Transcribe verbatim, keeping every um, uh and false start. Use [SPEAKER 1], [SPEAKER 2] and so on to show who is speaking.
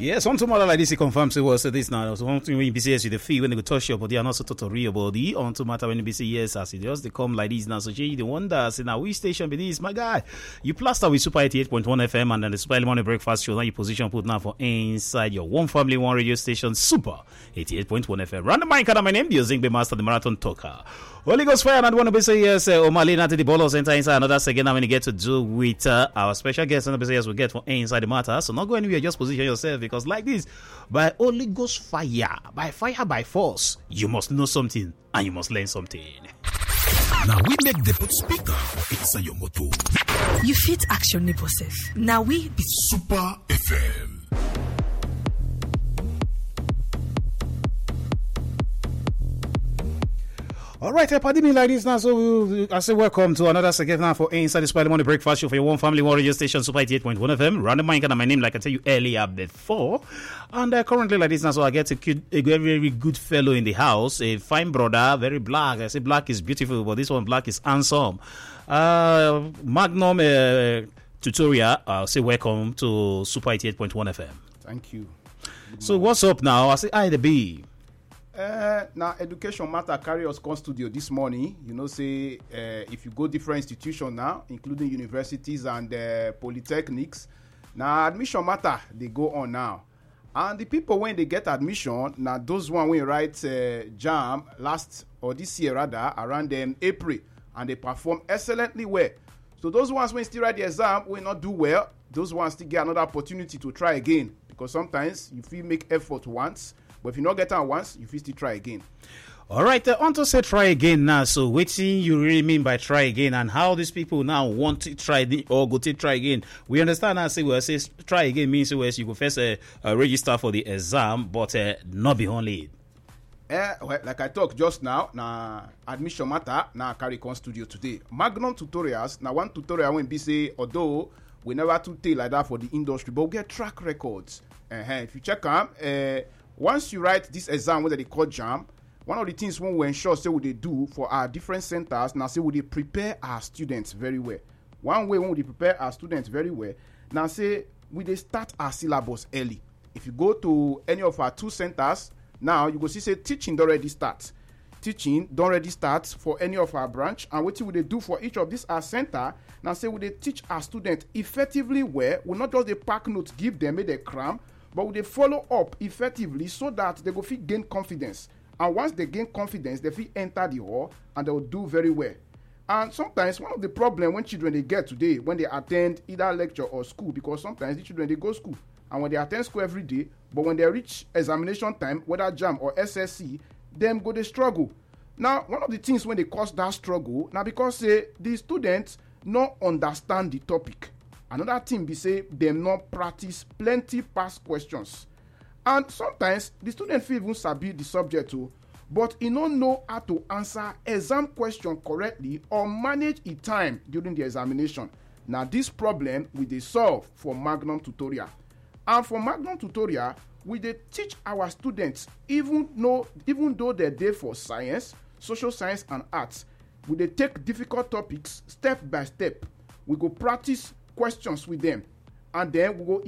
[SPEAKER 1] Yeah, something more like this, he confirms it was this now. So something when you be serious with the fee, when they go touch your body and also touch your body, on to matter when you be say yes, as it just they come like this now. So you the wonder, say now which station be this, my guy? You plaster with Super eighty-eight point one F M and then the Super Morning Breakfast Show. Now you position put now for inside your one family, one radio station, Super eighty-eight point one F M. Random mic and my name, the Zingbe Master, the Marathon Talker. Holy Ghost Fire, and I want to be say yes, uh, Omali, not the ball center inside another second. I'm going to get to do with uh, our special guest, and I say yes, we get for inside the matter. So not go anywhere, just position yourself because like this, by Holy Ghost Fire, by fire, by force, you must know something and you must learn something.
[SPEAKER 2] Now we make the put speaker for inside your motor.
[SPEAKER 3] You fit action neighbor self. Now we be
[SPEAKER 2] Super F M.
[SPEAKER 1] All right, uh, pardon me like this now. So we'll, I say welcome to another segment now for Inside the Spider Money Breakfast Show for your one family, one radio station, Super eighty-eight point one F M. Random mic and my name, like I tell you earlier before. And uh, currently like this now, so I get a, cute, a very, very good fellow in the house, a fine brother, very black. I say black is beautiful, but this one black is handsome. Uh, Magnum uh, Tutorial, I'll say welcome to Super eighty-eight point one F M.
[SPEAKER 4] Thank you.
[SPEAKER 1] So what's up now? I say I the B.
[SPEAKER 4] Uh, now, education matter carry us come studio this morning. You know, say uh, if you go different institutions now, including universities and uh, polytechnics, now admission matter they go on now. And the people when they get admission, now those one when write uh, jam last or this year rather around them April, and they perform excellently well. So those ones when still write the exam will not do well. Those ones still get another opportunity to try again because sometimes you feel make effort once. But if you not get on once, you still try again.
[SPEAKER 1] All right, uh, on to say try again now. So, what do you really mean by try again, and how these people now want to try the, or go to try again? We understand now. Say, well, say try again means well, you go first uh, uh, register for the exam, but uh, not be only.
[SPEAKER 4] Uh, well, like I talked just now, now admission matter now carry on studio today. Magnum tutorials now one tutorial when be say although we never to tell like that for the industry, but we get track records. Uh-huh. If you check them. Uh, Once you write this exam, whether they call jam, one of the things when we ensure say what they do for our different centers, now say we they prepare our students very well. One way when we prepare our students very well, now say we they start our syllabus early. If you go to any of our two centers, now you go see say teaching don't already start. Teaching don't already start for any of our branch, and what will they do for each of these our center? Now say we they teach our students effectively well. We not just the pack notes give them, make they cram. But they follow up effectively so that they go fit gain confidence. And once they gain confidence, they fit enter the hall and they will do very well. And sometimes one of the problems when children they get today, when they attend either lecture or school, because sometimes the children they go school. And when they attend school every day, but when they reach examination time, whether jam or S S C, them go they struggle. Now, one of the things when they cause that struggle, now because say the students not understand the topic. Another thing be say them not practice plenty past questions. And sometimes the student feel even sabi the subject too, but he don't know how to answer exam question correctly or manage his time during the examination. Now this problem we dey solve for Magnum Tutorial. And for Magnum Tutorial, we dey teach our students even know even though they're there for science, social science and arts, we dey take difficult topics step by step. We go practice questions with them, and then we go